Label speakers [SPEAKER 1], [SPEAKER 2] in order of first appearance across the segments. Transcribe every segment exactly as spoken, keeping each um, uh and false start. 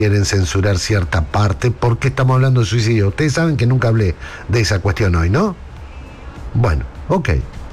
[SPEAKER 1] quieren censurar cierta parte porque estamos hablando de suicidio. Ustedes saben que nunca hablé de esa cuestión hoy, ¿no? Bueno, ok.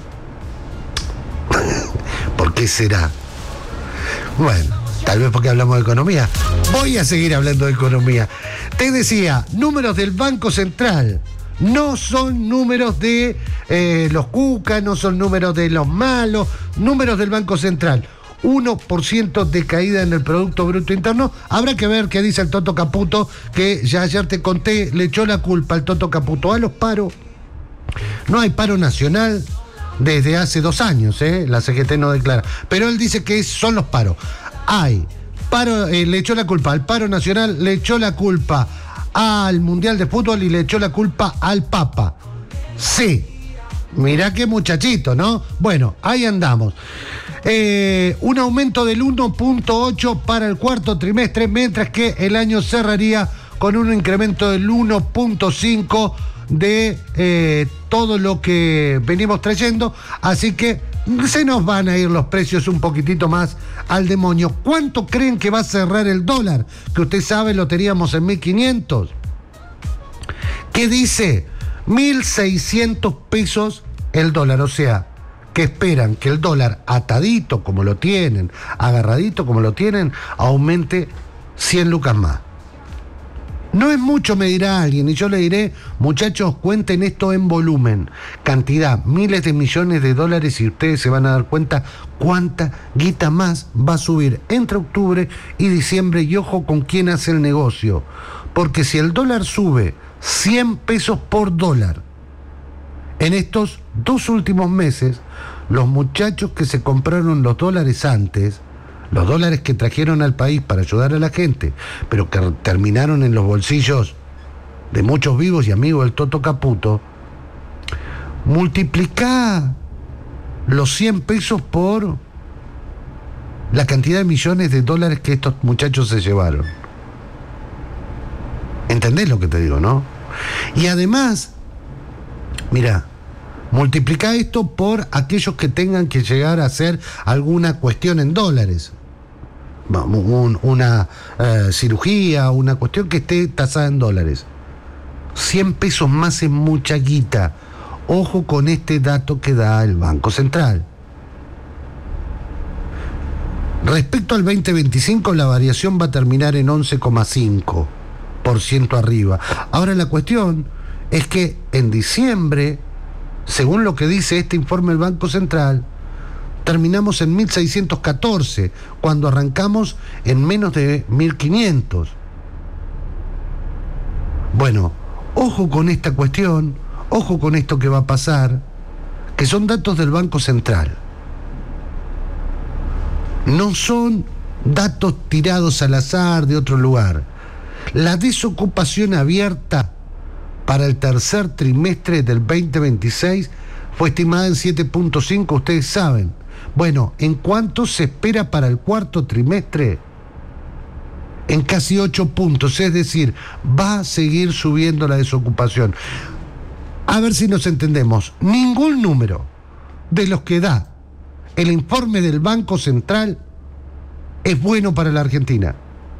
[SPEAKER 1] ¿Por qué será? Bueno, tal vez porque hablamos de economía. Voy a seguir hablando de economía. Te decía, números del Banco Central. No son números de eh, los cucas, no son números de los malos, números del Banco Central. uno por ciento de caída en el Producto Bruto Interno. Habrá que ver qué dice el Toto Caputo, que ya ayer te conté, le echó la culpa al Toto Caputo a los paros. No hay paro nacional desde hace dos años, ¿eh? La C G T no declara. Pero él dice que son los paros. Hay paro, eh, le echó la culpa al paro nacional, le echó la culpa al Mundial de Fútbol y le echó la culpa al Papa. Sí, mirá qué muchachito, ¿no? Bueno, ahí andamos. Eh, un aumento del uno punto ocho para el cuarto trimestre, mientras que el año cerraría con un incremento del uno punto cinco de eh, todo lo que venimos trayendo, así que se nos van a ir los precios un poquitito más al demonio. ¿Cuánto creen que va a cerrar el dólar? Que usted sabe, lo teníamos en mil quinientos. ¿Qué dice? mil seiscientos pesos el dólar, o sea, que esperan que el dólar atadito como lo tienen, agarradito como lo tienen, aumente cien lucas más. No es mucho, me dirá alguien, y yo le diré, muchachos, cuenten esto en volumen, cantidad, miles de millones de dólares, y ustedes se van a dar cuenta cuánta guita más va a subir entre octubre y diciembre, y ojo con quién hace el negocio, porque si el dólar sube cien pesos por dólar, en estos dos últimos meses, los muchachos que se compraron los dólares antes, los dólares que trajeron al país para ayudar a la gente, pero que terminaron en los bolsillos de muchos vivos y amigos del Toto Caputo, multiplicá los cien pesos por la cantidad de millones de dólares que estos muchachos se llevaron. ¿Entendés lo que te digo, no? Y además, mirá, multiplicá esto por aquellos que tengan que llegar a hacer alguna cuestión en dólares. Un, una eh, cirugía, una cuestión que esté tasada en dólares. cien pesos más es mucha guita. Ojo con este dato que da el Banco Central. Respecto al veinte veinticinco, la variación va a terminar en once coma cinco por ciento arriba. Ahora la cuestión es que en diciembre, según lo que dice este informe del Banco Central, terminamos en mil seiscientos catorce, cuando arrancamos en menos de mil quinientos. Bueno, ojo con esta cuestión, ojo con esto que va a pasar, que son datos del Banco Central. No son datos tirados al azar de otro lugar. La desocupación abierta para el tercer trimestre del veinte veintiséis fue estimada en siete punto cinco, ustedes saben. Bueno, ¿en cuánto se espera para el cuarto trimestre? En casi ocho puntos, es decir, va a seguir subiendo la desocupación. A ver si nos entendemos. Ningún número de los que da el informe del Banco Central es bueno para la Argentina.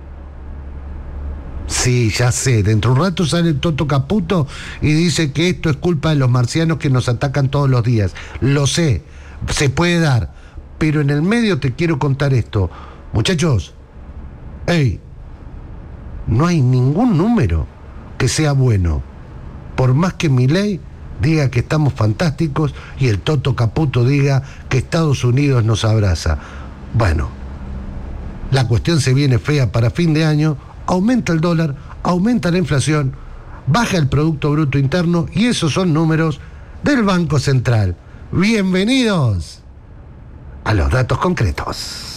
[SPEAKER 1] Sí, ya sé, dentro de un rato sale el Toto Caputo y dice que esto es culpa de los marcianos que nos atacan todos los días. Lo sé, se puede dar, pero en el medio te quiero contar esto. Muchachos, hey, no hay ningún número que sea bueno. Por más que Milei diga que estamos fantásticos y el Toto Caputo diga que Estados Unidos nos abraza. Bueno, la cuestión se viene fea para fin de año. Aumenta el dólar, aumenta la inflación, baja el Producto Bruto Interno y esos son números del Banco Central. Bienvenidos a los datos concretos.